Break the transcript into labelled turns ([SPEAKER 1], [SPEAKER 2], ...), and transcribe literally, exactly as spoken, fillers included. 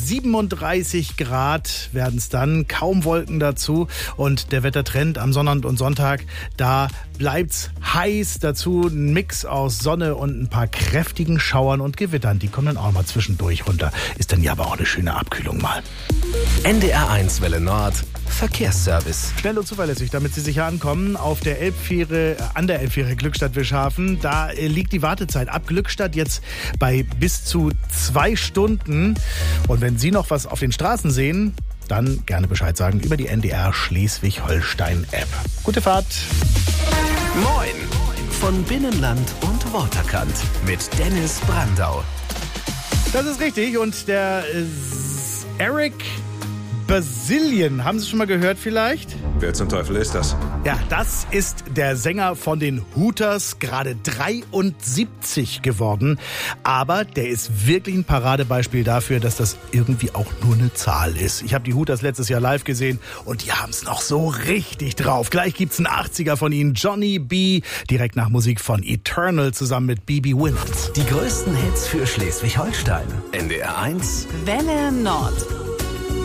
[SPEAKER 1] siebenunddreißig Grad werden es dann, kaum Wolken dazu. Und der Wettertrend am Sonnabend und Sonntag, da bleibt's heiß. Dazu ein Mix aus Sonne und ein paar kräftigen Schauern und Gewittern. Die kommen dann auch mal zwischendurch runter. Ist dann ja aber auch eine schöne Abkühlung mal.
[SPEAKER 2] N D R eins Welle Nord Verkehrsservice.
[SPEAKER 1] Schnell und zuverlässig, damit Sie sicher ankommen. Auf der Elbfähre, an der Elbfähre Glückstadt-Wilshaven, da liegt die Wartezeit ab Glückstadt jetzt bei bis zu zwei Stunden. Und wenn Sie noch was auf den Straßen sehen, dann gerne Bescheid sagen über die N D R Schleswig-Holstein-App. Gute Fahrt.
[SPEAKER 2] Moin von Binnenland und Waterkant mit Dennis Brandau.
[SPEAKER 1] Das ist richtig und der äh, Eric Bazillion, haben Sie schon mal gehört vielleicht?
[SPEAKER 3] Wer zum Teufel ist das?
[SPEAKER 1] Ja, das ist der Sänger von den Hooters, gerade dreiundsiebzig geworden. Aber der ist wirklich ein Paradebeispiel dafür, dass das irgendwie auch nur eine Zahl ist. Ich habe die Hooters letztes Jahr live gesehen und die haben es noch so richtig drauf. Gleich gibt's einen achtziger von ihnen, Johnny B., direkt nach Musik von Eternal zusammen mit B B Winans.
[SPEAKER 2] Die größten Hits für Schleswig-Holstein. N D R eins
[SPEAKER 4] Welle Nord.